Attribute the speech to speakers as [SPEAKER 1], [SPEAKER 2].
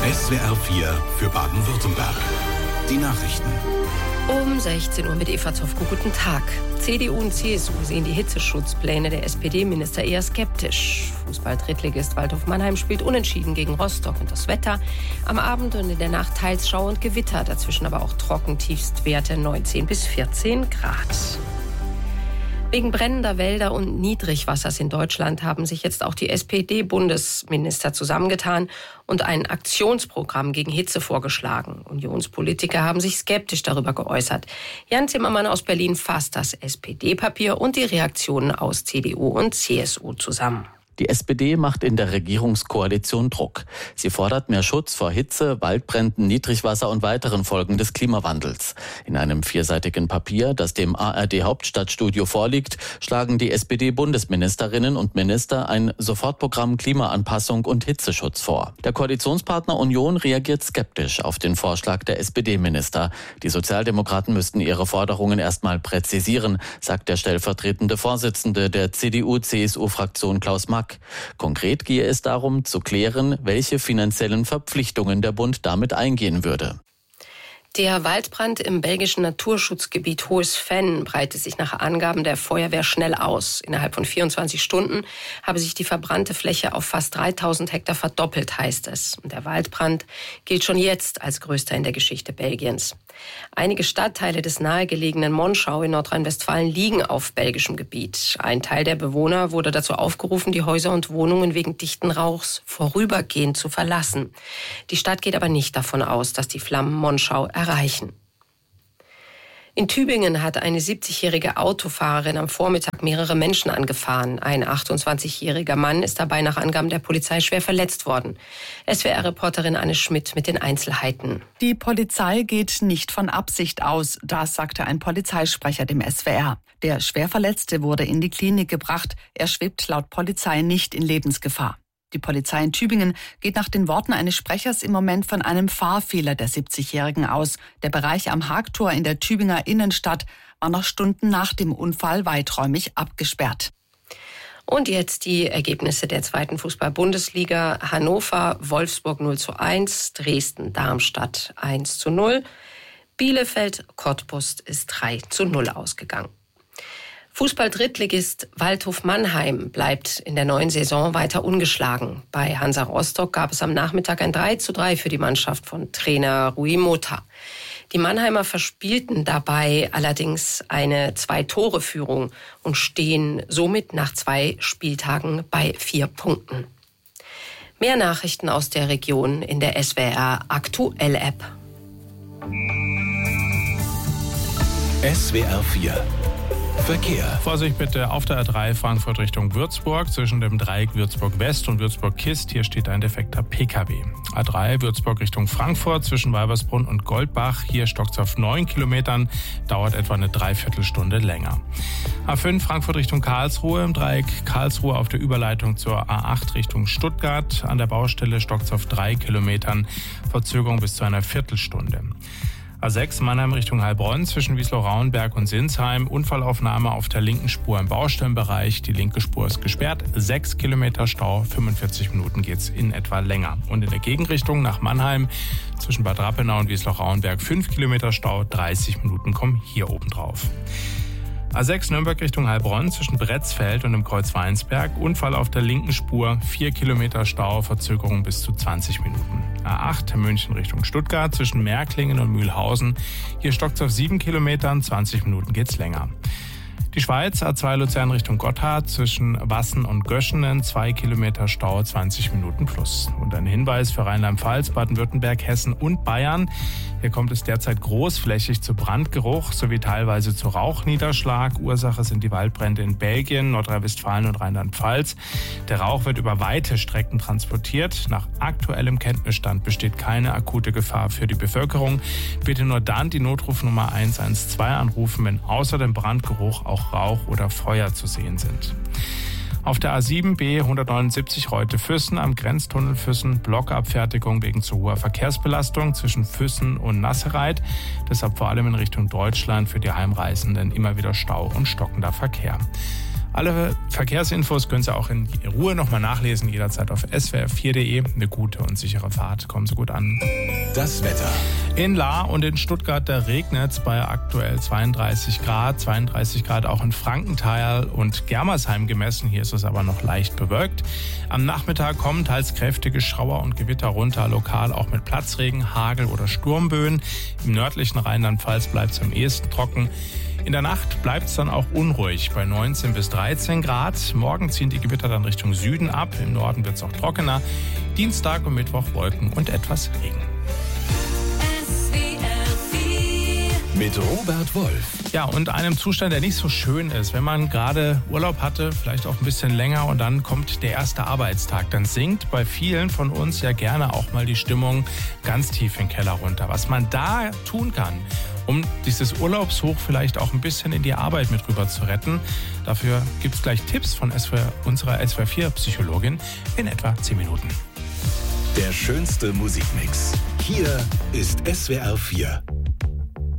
[SPEAKER 1] SWR 4 für Baden-Württemberg. Die Nachrichten.
[SPEAKER 2] Um 16 Uhr mit Eva Zofko. Guten Tag. CDU und CSU sehen die Hitzeschutzpläne der SPD-Minister eher skeptisch. Fußball-Drittligist Waldhof Mannheim spielt unentschieden gegen Rostock. Und das Wetter: am Abend und in der Nacht teils Schauer und Gewitter. Dazwischen aber auch trocken, Tiefstwerte 19 bis 14 Grad. Wegen brennender Wälder und Niedrigwassers in Deutschland haben sich jetzt auch die SPD-Bundesminister zusammengetan und ein Aktionsprogramm gegen Hitze vorgeschlagen. Unionspolitiker haben sich skeptisch darüber geäußert. Jan Zimmermann aus Berlin fasst das SPD-Papier und die Reaktionen aus CDU und CSU zusammen.
[SPEAKER 3] Die SPD macht in der Regierungskoalition Druck. Sie fordert mehr Schutz vor Hitze, Waldbränden, Niedrigwasser und weiteren Folgen des Klimawandels. In einem vierseitigen Papier, das dem ARD-Hauptstadtstudio vorliegt, schlagen die SPD-Bundesministerinnen und Minister ein Sofortprogramm Klimaanpassung und Hitzeschutz vor. Der Koalitionspartner Union reagiert skeptisch auf den Vorschlag der SPD-Minister. Die Sozialdemokraten müssten ihre Forderungen erstmal präzisieren, sagt der stellvertretende Vorsitzende der CDU-CSU-Fraktion Klaus Mack. Konkret gehe es darum, zu klären, welche finanziellen Verpflichtungen der Bund damit eingehen würde.
[SPEAKER 2] Der Waldbrand im belgischen Naturschutzgebiet Hohes Venn breitet sich nach Angaben der Feuerwehr schnell aus. Innerhalb von 24 Stunden habe sich die verbrannte Fläche auf fast 3000 Hektar verdoppelt, heißt es. Der Waldbrand gilt schon jetzt als größter in der Geschichte Belgiens. Einige Stadtteile des nahegelegenen Monschau in Nordrhein-Westfalen liegen auf belgischem Gebiet. Ein Teil der Bewohner wurde dazu aufgerufen, die Häuser und Wohnungen wegen dichten Rauchs vorübergehend zu verlassen. Die Stadt geht aber nicht davon aus, dass die Flammen Monschau erreichen. In Tübingen hat eine 70-jährige Autofahrerin am Vormittag mehrere Menschen angefahren. Ein 28-jähriger Mann ist dabei nach Angaben der Polizei schwer verletzt worden. SWR-Reporterin Anne Schmidt mit den Einzelheiten.
[SPEAKER 4] Die Polizei geht nicht von Absicht aus, das sagte ein Polizeisprecher dem SWR. Der Schwerverletzte wurde in die Klinik gebracht. Er schwebt laut Polizei nicht in Lebensgefahr. Die Polizei in Tübingen geht nach den Worten eines Sprechers im Moment von einem Fahrfehler der 70-Jährigen aus. Der Bereich am Haagtor in der Tübinger Innenstadt war noch Stunden nach dem Unfall weiträumig abgesperrt.
[SPEAKER 2] Und jetzt die Ergebnisse der zweiten Fußball-Bundesliga. Hannover, Wolfsburg 0:1, Dresden, Darmstadt 1:0. Bielefeld, Cottbus ist 3:0 ausgegangen. Fußball-Drittligist Waldhof Mannheim bleibt in der neuen Saison weiter ungeschlagen. Bei Hansa Rostock gab es am Nachmittag ein 3:3 für die Mannschaft von Trainer Rui Mota. Die Mannheimer verspielten dabei allerdings eine 2-Tore-Führung und stehen somit nach 2 Spieltagen bei 4 Punkten. Mehr Nachrichten aus der Region in der SWR Aktuell App.
[SPEAKER 1] SWR 4 Verkehr.
[SPEAKER 5] Vorsicht bitte auf der A3 Frankfurt Richtung Würzburg zwischen dem Dreieck Würzburg West und Würzburg Kist. Hier steht ein defekter PKW. A3 Würzburg Richtung Frankfurt zwischen Weibersbrunn und Goldbach. Hier stockt es auf 9 Kilometern, dauert etwa eine Dreiviertelstunde länger. A5 Frankfurt Richtung Karlsruhe im Dreieck Karlsruhe auf der Überleitung zur A8 Richtung Stuttgart. An der Baustelle stockt es auf 3 Kilometern, Verzögerung bis zu einer Viertelstunde. A6 Mannheim Richtung Heilbronn zwischen Wieslow-Rauenberg und Sinsheim. Unfallaufnahme auf der linken Spur im Baustellenbereich. Die linke Spur ist gesperrt. 6 Kilometer Stau, 45 Minuten geht's in etwa länger. Und in der Gegenrichtung nach Mannheim zwischen Bad Rappenau und Wieslow-Rauenberg 5 Kilometer Stau, 30 Minuten kommen hier oben drauf. A6 Nürnberg Richtung Heilbronn zwischen Bretzfeld und dem Kreuz Weinsberg. Unfall auf der linken Spur, 4 Kilometer Stau, Verzögerung bis zu 20 Minuten. A8 München Richtung Stuttgart zwischen Märklingen und Mühlhausen. Hier stockt's auf 7 Kilometern, 20 Minuten geht's länger. Die Schweiz, A2 Luzern Richtung Gotthard zwischen Wassen und Göschenen, 2 Kilometer Stau, 20 Minuten plus. Und ein Hinweis für Rheinland-Pfalz, Baden-Württemberg, Hessen und Bayern. Hier kommt es derzeit großflächig zu Brandgeruch sowie teilweise zu Rauchniederschlag. Ursache sind die Waldbrände in Belgien, Nordrhein-Westfalen und Rheinland-Pfalz. Der Rauch wird über weite Strecken transportiert. Nach aktuellem Kenntnisstand besteht keine akute Gefahr für die Bevölkerung. Bitte nur dann die Notrufnummer 112 anrufen, wenn außer dem Brandgeruch auch Rauch oder Feuer zu sehen sind. Auf der A7 B 179 Reute-Füssen am Grenztunnel Füssen Blockabfertigung wegen zu hoher Verkehrsbelastung zwischen Füssen und Nassereit. Deshalb vor allem in Richtung Deutschland für die Heimreisenden immer wieder Stau und stockender Verkehr. Alle Verkehrsinfos können Sie auch in Ruhe nochmal nachlesen, jederzeit auf swr4.de. Eine gute und sichere Fahrt. Kommen Sie gut an.
[SPEAKER 1] Das Wetter.
[SPEAKER 5] In Lahr und in Stuttgart, da regnet es bei aktuell 32 Grad. 32 Grad auch in Frankenthal und Germersheim gemessen. Hier ist es aber noch leicht bewölkt. Am Nachmittag kommen teils kräftige Schauer und Gewitter runter, lokal auch mit Platzregen, Hagel oder Sturmböen. Im nördlichen Rheinland-Pfalz bleibt es am ehesten trocken. In der Nacht bleibt es dann auch unruhig bei 19 bis 13 Grad. Morgen ziehen die Gewitter dann Richtung Süden ab. Im Norden wird es auch trockener. Dienstag und Mittwoch Wolken und etwas Regen.
[SPEAKER 1] Mit Robert Wolf.
[SPEAKER 5] Ja, und einem Zustand, der nicht so schön ist. Wenn man gerade Urlaub hatte, vielleicht auch ein bisschen länger und dann kommt der erste Arbeitstag, dann sinkt bei vielen von uns ja gerne auch mal die Stimmung ganz tief in den Keller runter. Was man da tun kann, um dieses Urlaubshoch vielleicht auch ein bisschen in die Arbeit mit rüber zu retten. Dafür gibt es gleich Tipps von unserer SWR4-Psychologin in etwa 10 Minuten.
[SPEAKER 1] Der schönste Musikmix. Hier ist SWR4.